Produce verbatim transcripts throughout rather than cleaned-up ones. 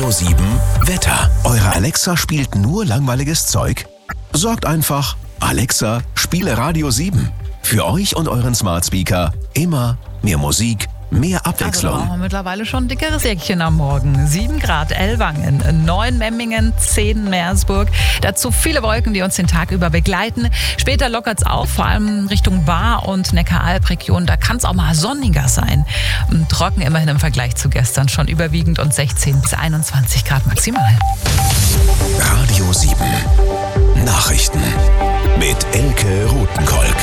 Radio sieben Wetter. Eure Alexa spielt nur langweiliges Zeug? Sorgt einfach, Alexa, spiele Radio sieben. Für euch und euren Smart Speaker immer mehr Musik, mehr Abwechslung. Also, mittlerweile schon ein dickeres Jäckchen am Morgen. sieben Grad Ellwangen, neun Memmingen, zehn Meersburg. Dazu viele Wolken, die uns den Tag über begleiten. Später lockert es auf, vor allem Richtung Baar und Neckar-Alb-Region. Da kann es auch mal sonniger sein. Trocken immerhin im Vergleich zu gestern schon überwiegend und sechzehn bis einundzwanzig Grad maximal. Radio sieben Nachrichten mit Elke Rothenkolk.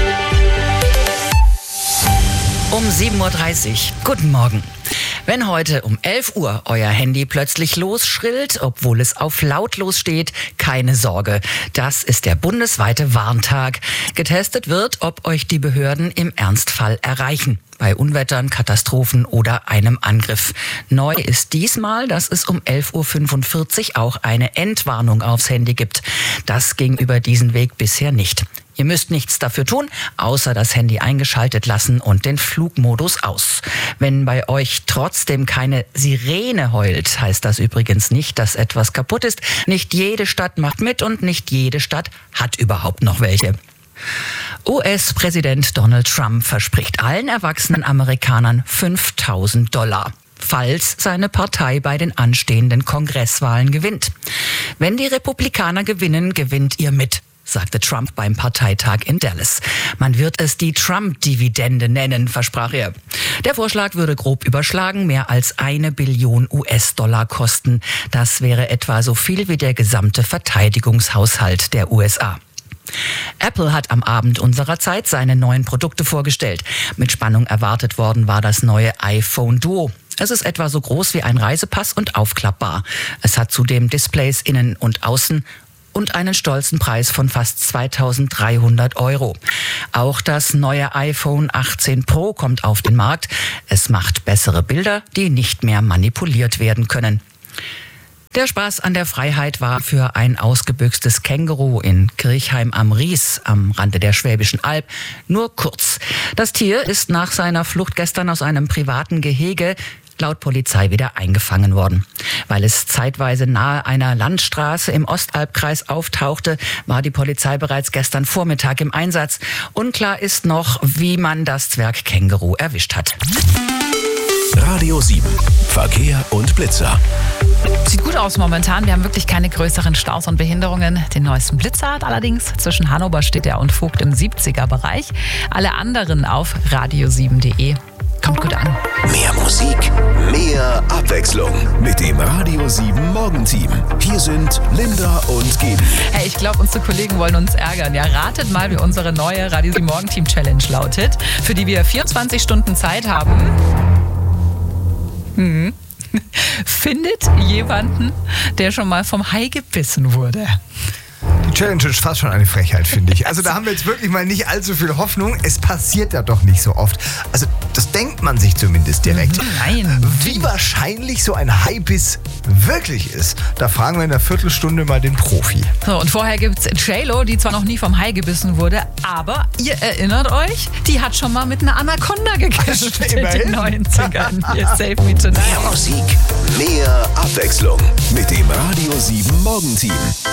Um sieben Uhr dreißig. Guten Morgen. Wenn heute um elf Uhr euer Handy plötzlich losschrillt, obwohl es auf lautlos steht, keine Sorge. Das ist der bundesweite Warntag. Getestet wird, ob euch die Behörden im Ernstfall erreichen. Bei Unwettern, Katastrophen oder einem Angriff. Neu ist diesmal, dass es um elf Uhr fünfundvierzig auch eine Entwarnung aufs Handy gibt. Das ging über diesen Weg bisher nicht. Ihr müsst nichts dafür tun, außer das Handy eingeschaltet lassen und den Flugmodus aus. Wenn bei euch trotzdem keine Sirene heult, heißt das übrigens nicht, dass etwas kaputt ist. Nicht jede Stadt macht mit und nicht jede Stadt hat überhaupt noch welche. U S-Präsident Donald Trump verspricht allen erwachsenen Amerikanern fünftausend Dollar. Falls seine Partei bei den anstehenden Kongresswahlen gewinnt. Wenn die Republikaner gewinnen, gewinnt ihr mit, sagte Trump beim Parteitag in Dallas. Man wird es die Trump-Dividende nennen, versprach er. Der Vorschlag würde grob überschlagen mehr als eine Billion U S-Dollar kosten. Das wäre etwa so viel wie der gesamte Verteidigungshaushalt der U S A. Apple hat am Abend unserer Zeit seine neuen Produkte vorgestellt. Mit Spannung erwartet worden war das neue iPhone Duo. Es ist etwa so groß wie ein Reisepass und aufklappbar. Es hat zudem Displays innen und außen und einen stolzen Preis von fast zweitausenddreihundert Euro. Auch das neue iPhone achtzehn Pro kommt auf den Markt. Es macht bessere Bilder, die nicht mehr manipuliert werden können. Der Spaß an der Freiheit war für ein ausgebüxtes Känguru in Kirchheim am Ries am Rande der Schwäbischen Alb nur kurz. Das Tier ist nach seiner Flucht gestern aus einem privaten Gehege laut Polizei wieder eingefangen worden. Weil es zeitweise nahe einer Landstraße im Ostalbkreis auftauchte, war die Polizei bereits gestern Vormittag im Einsatz. Unklar ist noch, wie man das Zwergkänguru erwischt hat. Radio sieben Verkehr und Blitzer. Sieht gut aus momentan. Wir haben wirklich keine größeren Staus und Behinderungen. Den neuesten Blitzer hat allerdings zwischen Hannover-Stedter und Vogt im siebziger-Bereich. Alle anderen auf radio sieben punkt de. Kommt gut an. Mehr Musik, mehr Abwechslung mit dem Radio sieben Morgenteam. Hier sind Linda und Gaby. Hey, ich glaube, unsere Kollegen wollen uns ärgern. Ja, ratet mal, wie unsere neue Radio sieben Morgenteam Challenge lautet, für die wir vierundzwanzig Stunden Zeit haben. Mhm. Findet jemanden, der schon mal vom Hai gebissen wurde. Die Challenge ist fast schon eine Frechheit, finde ich. Also da haben wir jetzt wirklich mal nicht allzu viel Hoffnung. Es passiert ja doch nicht so oft. Also das denkt man sich zumindest direkt. Nein. Wie wahrscheinlich so ein Haibiss wirklich ist, da fragen wir in der Viertelstunde mal den Profi. So, und vorher gibt's J-Lo, die zwar noch nie vom Hai gebissen wurde, aber ihr erinnert euch, die hat schon mal mit einer Anaconda gekämpft in den neunzigern. Hier Save Me Tonight. Mehr Musik, mehr Abwechslung mit dem Radio sieben Morgenteam.